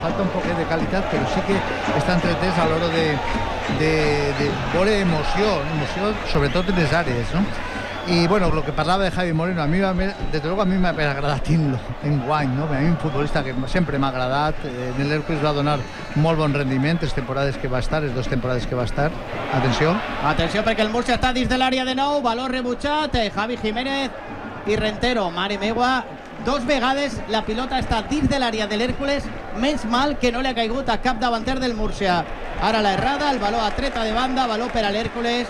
Falta un poquet de qualitat, però sí que està entretès a l'hora de veure emoció, sobretot en les àrees, no? Y bueno, lo que parlava de Javi Moreno, a mi desde luego a mi m'ha agradat tindre-lo enguany, no? A mi un futbolista que sempre m'ha agradat, en l'Hèrcules va donar molt bon rendiment les temporades que va estar, les 2 temporades que va estar. Atenció perquè el Múrcia està dins de l'àrea de nou, valor rebutjat, Javi Jiménez i Rentero, mare meua, 2 vegades la pilota està dins de l'àrea de l'Hèrcules, menys mal que no li ha caigut a cap davanter del Múrcia. Ara la errada, el valor a treta de banda, valor per a l'Hèrcules.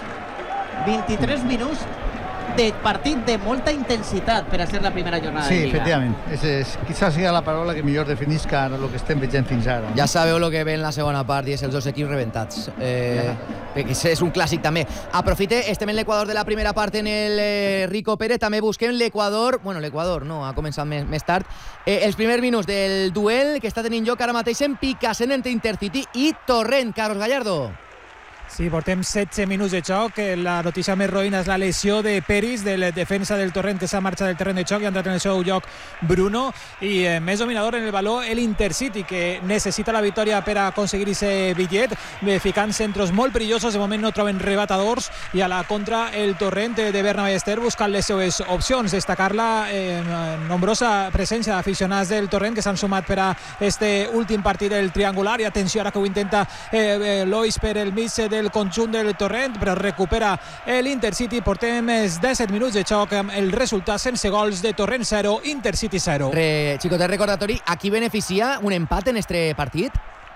23 minuts de partit de molta intensitat per a ser la primera jornada de Lliga. Sí, efectivament. Quizás sigui la paraula que millor definisca el que estem veient fins ara. Ja sabeu el que ve en la segona part i és els 2 equips rebentats. Perquè és un clàssic també. Aprofite, estem en l'Equador de la primera part en el Rico Pérez, també busquem l'Equador, bueno, l'Equador no, ha començat més tard, els primers minuts del duel que està tenint lloc ara mateix en Picassent entre Intercity i Torrent. Carlos Gallardo. Sí, portem 16 minuts de xoc. La notícia més roïna és la lesió de Peris, de la defensa del Torrent, que s'ha marxat del terreny de xoc i ha entrat en el seu lloc Bruno. I més dominador en el valor el Intercity, que necessita la victòria per a aconseguir aquest bitllet, ficant centros molt perillosos. De moment no troben rebatadors i a la contra el Torrent de Berna Ballester buscant les seves opcions. Destacar la nombrosa presència d'aficionats del Torrent que s'han sumat per a este últim partit del triangular. I atenció ara que ho intenta Lois per el mig del conjunt del Torrent, però recupera l'Intercity. Portem 17 minuts de xoc amb el resultat sense gols de Torrent 0, Intercity 0. Xicotet recordatori, a qui beneficia un empat en este partit?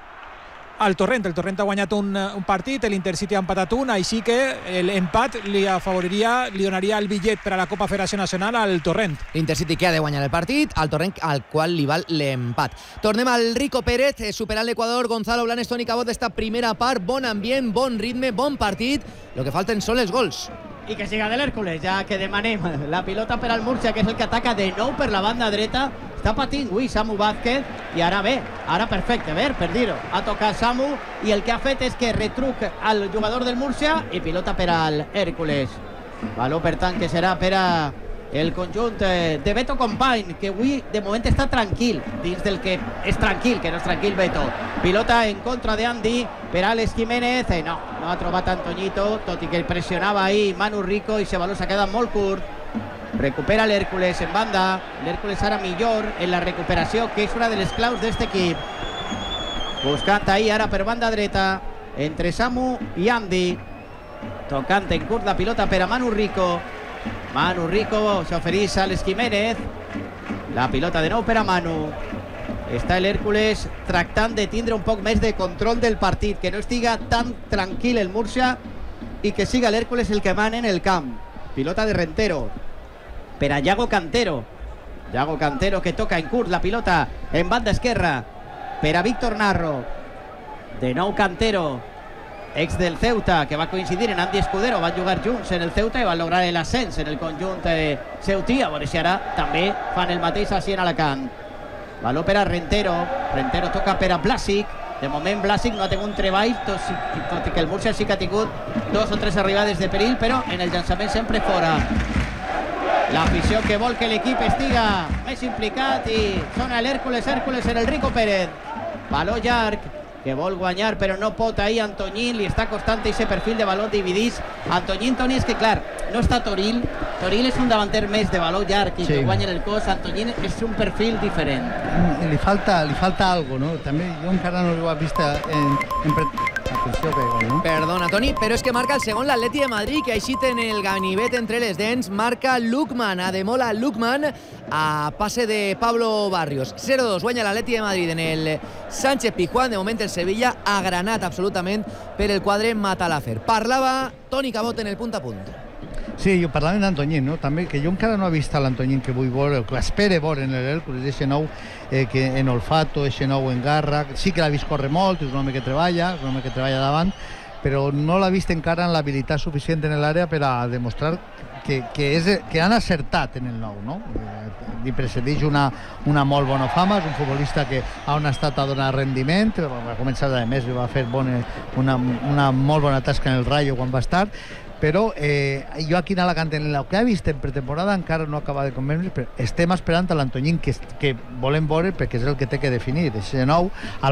El Torrent ha guanyat un partit, l'Intercity ha empatat un, així que l'empat li afavoriria, li donaria el bitllet per a la Copa Federació Nacional al Torrent. L'Intercity que ha de guanyar el partit, al Torrent al qual li val l'empat. Tornem al Rico Pérez, superant l'Equador, Gonzalo Blanes, Toni Cabot d'esta primera part, bon ambient, bon ritme, bon partit, el que falten són els gols. I que siga de l'Hèrcules, ja que demanem la pilota per al Múrcia, que és el que ataca de nou per la banda dreta. Està patint avui Samu Vázquez i ara bé, ara perfecte, per dir-ho. Ha tocat Samu i el que ha fet és que retruc al jugador del Múrcia i pilota per al Hèrcules. Valor, per tant, que serà per a el conjunt de Beto Company, que avui de moment està tranquil, dins del que és tranquil, que no és tranquil Beto. Pilota en contra de Andy per Alex Jiménez, no ha trobat Antoñito, tot i que el pressionava ahí Manu Rico i se valor s'ha quedat molt curt. Recupera l'Hèrcules en banda, l'Hèrcules ara millor en la recuperació, que és una de les claus d'este equip. Buscant ahí ara per banda dreta, entre Samu i Andy, tocant en curt la pilota per a Manu Rico s'ofereix a Alex Jiménez, la pilota de nou per a Manu. Està l'Hèrcules tractant de tindre un poc més de control del partit, que no estiga tan tranquil el Múrcia i que siga l'Hèrcules el que mana en el camp. Pilota de Rentero per a Yago Cantero que toca en curt la pilota en banda esquerra per a Víctor Narro. De nou Cantero, ex del Ceuta, que va coincidir en Andy Escudero, van jugar junts en el Ceuta i van lograr l'ascens en el conjunt ceutí. A veure si ara també fan el mateix així en Alacant. Valor per a Rentero toca per a Blasic. De moment Blasic no ha tingut un treball, tot i que el Múrcia sí que ha tingut 2 o 3 arribades de perill, però en el llançament sempre fora. L'afició que vol que l'equip estiga més implicat i sona l'Hèrcules en el Rico Pérez. Valor llarg, que vol guanyar però no pot. Ahir Antoñín li està costant aquest perfil de valor dividís. Antoñín, Toni, és que clar, no està Toril és un davanter més de valor llarg i que guanya el cos. Antoñín és un perfil diferent. Li falta algo, no? També jo encara no ho he vist atenció que gol, no? Perdona, Toni, però és que marca el segon l'Atleti de Madrid, que així ten el ganivet entre les dents, marca Lukman, Ademola Lukman, a passe de Pablo Barrios. 0-2, guanya l'Atleti de Madrid en el Sánchez Pizjuán. De moment el Sevilla ha granat absolutament per el quadre Matalafer. Parlava Toni Cabot en el punt a punt. Sí, jo parlava d'Antoñín, no? També, que jo encara no he vist l'Antoñín que vull veure, que espere veure en l'Hèrcules, aquest nou que en olfato, aquest nou en garra. Sí que l'ha vist córrer molt, és un home que treballa davant, però no l'ha vist encara en l'habilitat suficient en l'àrea per a demostrar que han acertat en el nou, no? Li precedeix una molt bona fama, és un futbolista que on ha estat a donar rendiment, va començar a més, va fer una molt bona tasca en el Rayo quan va estar, però jo aquí en Alacant, en el que he vist en pretemporada, encara no acaba de convèncer, però estem esperant a l'Antoñín que volem veure, perquè és el que té que definir, és nou.